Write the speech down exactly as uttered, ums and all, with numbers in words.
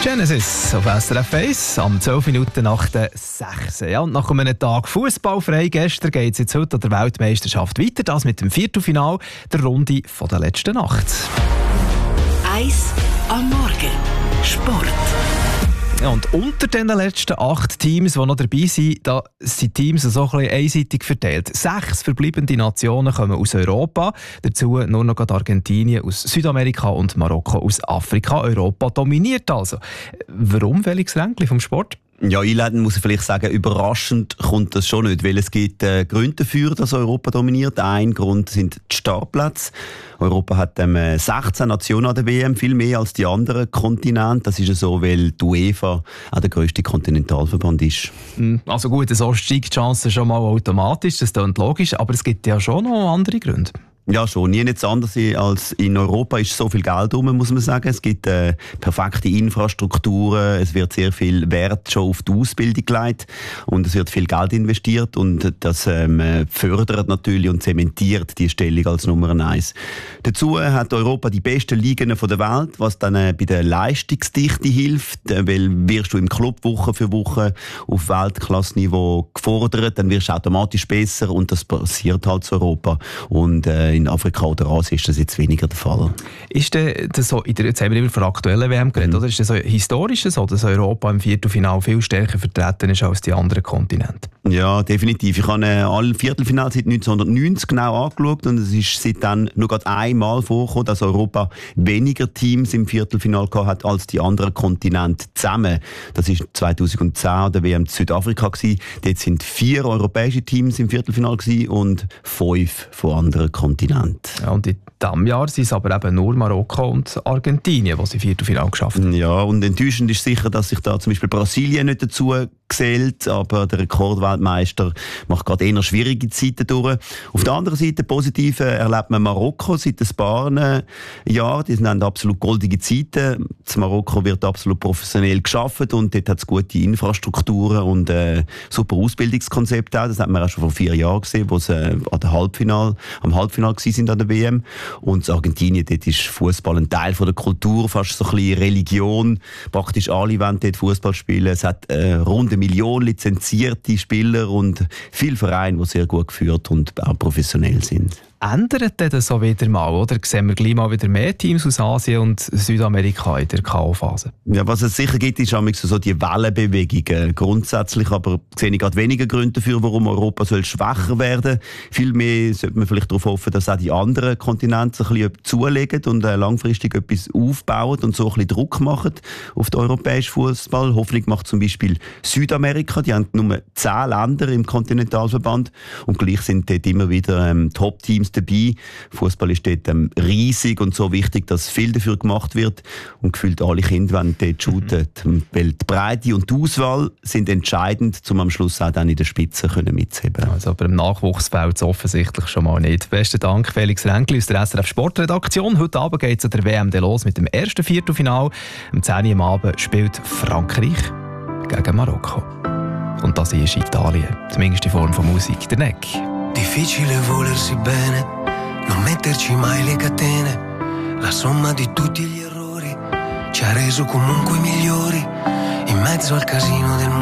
Genesis auf S R F eins am zwölf Minuten nach der sechs. Ja, und nach einem Tag fußballfrei gestern geht es jetzt heute an der Weltmeisterschaft weiter. Das mit dem Viertelfinal der Runde von der letzten Nacht. Eins am Morgen. Sport. Ja, und unter den letzten acht Teams, die noch dabei sind, da sind Teams so ein bisschen einseitig verteilt. Sechs verbleibende Nationen kommen aus Europa, dazu nur noch Argentinien aus Südamerika und Marokko aus Afrika. Europa dominiert also. Warum, Felix Ränkli vom Sport? Ja, einleitend muss ich vielleicht sagen, überraschend kommt das schon nicht, weil es gibt äh, Gründe dafür, dass Europa dominiert. Ein Grund sind die Startplätze. Europa hat ähm, sechzehn Nationen an der W M, viel mehr als die anderen Kontinente. Das ist ja so, weil die UEFA auch der grösste Kontinentalverband ist. Also gut, so steigt die Chance schon mal automatisch, das klingt logisch, aber es gibt ja schon noch andere Gründe. Ja, schon. Nie nichts anderes als in Europa ist so viel Geld rum, muss man sagen. Es gibt äh, perfekte Infrastrukturen, es wird sehr viel Wert schon auf die Ausbildung gelegt und es wird viel Geld investiert und das ähm, fördert natürlich und zementiert die Stellung als Nummer eins. Dazu hat Europa die besten Ligen von der Welt, was dann äh, bei der Leistungsdichte hilft, äh, weil wirst du im Club Woche für Woche auf Weltklasse-Niveau gefordert, dann wirst du automatisch besser und das passiert halt zu Europa. Und äh, in Afrika oder Asien ist das jetzt weniger der Fall. Ist denn das so, jetzt haben wir immer von der aktuellen W M geredet, mhm. oder ist das so historisch so, dass Europa im Viertelfinale viel stärker vertreten ist als die anderen Kontinente? Ja, definitiv. Ich habe äh, alle Viertelfinale seit neunzehnhundertneunzig genau angeschaut und es ist seitdem nur gerade einmal vorgekommen, dass Europa weniger Teams im Viertelfinale gehabt hat als die anderen Kontinente zusammen. Das war zweitausendzehn an der W M in Südafrika gewesen. Dort sind vier europäische Teams im Viertelfinale gewesen und fünf von anderen Kontinenten. Ja, und in diesem Jahr sind es aber eben nur Marokko und Argentinien, die sie im Viertelfinale geschafft haben. Ja, und enttäuschend ist sicher, dass sich da zum Beispiel Brasilien nicht dazu gezählt, aber der Rekordweltmeister macht gerade eher schwierige Zeiten durch. Auf der anderen Seite positiv erlebt man Marokko seit ein paar Jahren. Die haben absolut goldige Zeiten. Das Marokko wird absolut professionell geschaffen und dort hat es gute Infrastrukturen und äh, super Ausbildungskonzepte auch. Das hat man auch schon vor vier Jahren gesehen, wo sie äh, an der Halbfinale, am Halbfinale gewesen sind an der W M. Und in Argentinien, dort ist Fußball ein Teil von der Kultur, fast so ein bisschen Religion. Praktisch alle wollen dort Fußball spielen. Es hat äh, rund eine Million lizenzierte Spieler und viele Vereine, die sehr gut geführt und auch professionell sind. Ändert das so wieder mal, oder? Sehen wir gleich mal wieder mehr Teams aus Asien und Südamerika in der K O-Phase? Ja, was es sicher gibt, ist so die Wellenbewegungen. Grundsätzlich aber sehe ich gerade weniger Gründe dafür, warum Europa soll schwächer werden. Vielmehr sollte man vielleicht darauf hoffen, dass auch die anderen Kontinente ein bisschen zulegen und langfristig etwas aufbauen und so ein bisschen Druck machen auf den europäischen Fußball. Hoffentlich macht zum Beispiel Südamerika, die haben nur zehn Länder im Kontinentalverband und gleich sind dort immer wieder ähm, Top-Teams dabei. Fußball ist dort ähm, riesig und so wichtig, dass viel dafür gemacht wird und gefühlt alle Kinder wollen dort shooten. Mhm. Weil die Breite und die Auswahl sind entscheidend, um am Schluss auch dann in der Spitze können mitzuheben. Also aber im Nachwuchsfeld ist offensichtlich schon mal nicht. Besten Dank, Felix Ränkli aus der S R F Sportredaktion. Heute Abend geht es an der W M los mit dem ersten Viertelfinale. Am zehn Uhr am Abend spielt Frankreich gegen Marokko. Und das hier ist Italien, zumindest die Form von Musik, der Neck. Difficile volersi bene, non metterci mai le catene, la somma di tutti gli errori ci ha reso comunque migliori, in mezzo al casino del